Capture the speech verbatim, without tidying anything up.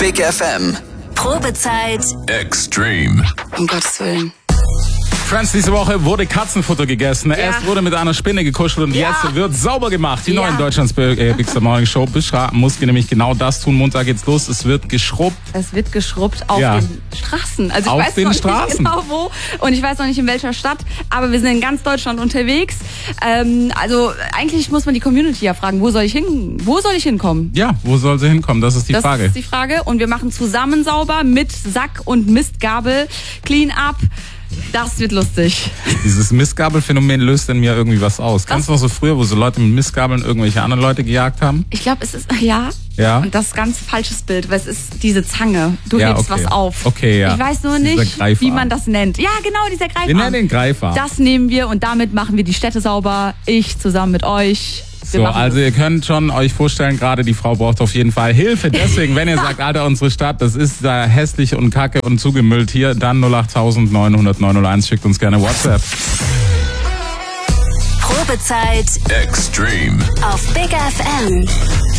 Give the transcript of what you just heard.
Big F M. Probezeit Extreme. Um Gottes Willen. Friends, diese Woche wurde Katzenfutter gegessen. Ja. Erst wurde mit einer Spinne gekuschelt und Ja. jetzt wird sauber gemacht. Die Ja. neue Deutschlands äh, Big Star Morning Show. Bishra musste nämlich genau das tun. Montag geht's los. Es wird geschrubbt. Es wird geschrubbt auf Ja. den Straßen. Also ich Auf weiß den noch Straßen. nicht genau wo und ich weiß noch nicht in welcher Stadt, aber wir sind in ganz Deutschland unterwegs. Ähm, also eigentlich muss man die Community ja fragen, wo soll ich hin? Wo soll ich hinkommen? Ja, wo soll sie hinkommen? Das ist die Das Frage. ist die Frage. Und wir machen zusammen sauber mit Sack und Mistgabel. Clean up. Das wird lustig. Dieses Mistgabelphänomen löst in mir irgendwie was aus. Kennst du noch so früher, wo so Leute mit Mistgabeln irgendwelche anderen Leute gejagt haben? Ich glaube, es ist, ja. Ja. Und das ist ein ganz falsches Bild, weil es ist diese Zange. Du Ja, hebst okay. was auf. Okay, ja. Ich weiß nur Dieser nicht, Greifarm. wie man das nennt. Ja, genau, dieser Greifarm. Wir nennen den Greifarm. Das nehmen wir und damit machen wir die Städte sauber. Ich zusammen mit euch. Wir So, machen also das. ihr könnt schon euch vorstellen, gerade die Frau braucht auf jeden Fall Hilfe. Deswegen, wenn ihr sagt, Alter, unsere Stadt, das ist da hässlich und kacke und zugemüllt hier, dann null acht neun null null neun null eins, schickt uns gerne WhatsApp. Probezeit Extreme. auf Big F M.